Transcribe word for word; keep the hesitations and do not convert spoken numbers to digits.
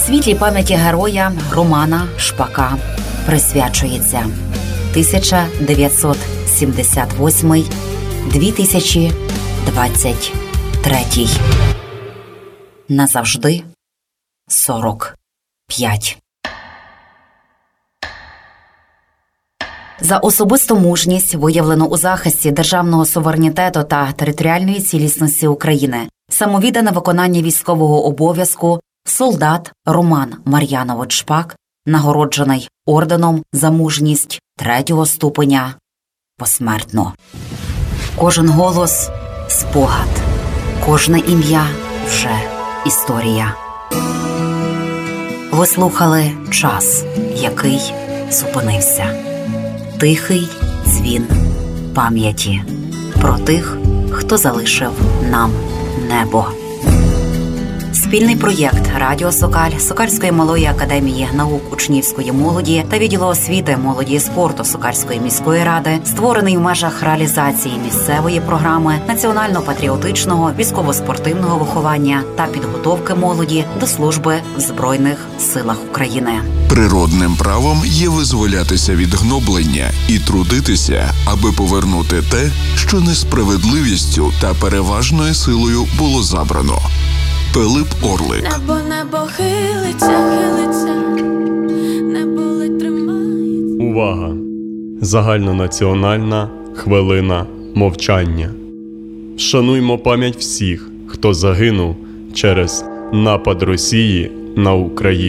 Світлій пам'яті героя Романа Шпака присвячується тисяча дев'ятсот сімдесят восьмий - дві тисячі двадцять третій. Назавжди сорок п'ять. За особисту мужність, виявлену у захисті державного суверенітету та територіальної цілісності України, самовіддане виконання військового обов'язку, солдат Роман Мар'янович Шпак нагороджений орденом за мужність третього ступеня посмертно. Кожен голос – спогад, кожне ім'я – вже історія. Ви слухали «Час, який зупинився». Тихий дзвін пам'яті про тих, хто залишив нам небо. Спільний проєкт «Радіо Сокаль», Сокальської малої академії наук учнівської молоді та відділу освіти, молоді і спорту Сокальської міської ради, створений в межах реалізації місцевої програми національно-патріотичного військово-спортивного виховання та підготовки молоді до служби в Збройних силах України. Природним правом є визволятися від гноблення і трудитися, аби повернути те, що несправедливістю та переважною силою було забрано. Пилип Орлик. Небо, небо хилиться, хилиться, небо ледь тримається. Увага! Загальнонаціональна хвилина мовчання. Вшануймо пам'ять всіх, хто загинув через напад Росії на Україну.